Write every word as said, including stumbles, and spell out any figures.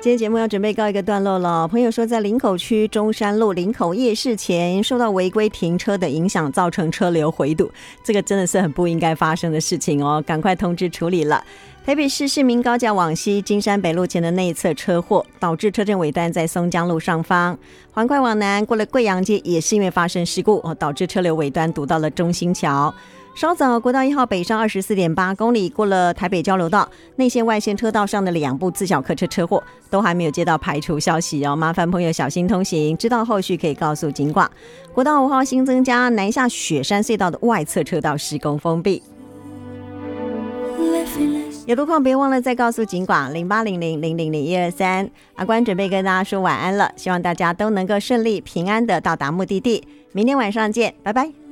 今天节目要准备告一个段落了。朋友说，在林口区中山路林口夜市前受到违规停车的影响，造成车流回堵，这个真的是很不应该发生的事情哦，赶快通知处理了。台北市市民高架往西金山北路前的内侧车祸，导致车阵尾端在松江路上方，环快往南过了贵阳街，也是因为发生事故，导致车流尾端堵到了中兴桥。稍早国道一号北上 二十四点八 公里，过了台北交流道，内线外线车道上的两部自小客车车祸都还没有接到排除消息哦，麻烦朋友小心通行，知道后续可以告诉警广。国道五号新增加南下雪山隧道的外侧车道施工封闭。有路况别忘了再告诉警广零八零零零零零一二三。阿关准备跟大家说晚安了，希望大家都能够顺利平安的到达目的地，明天晚上见，拜拜。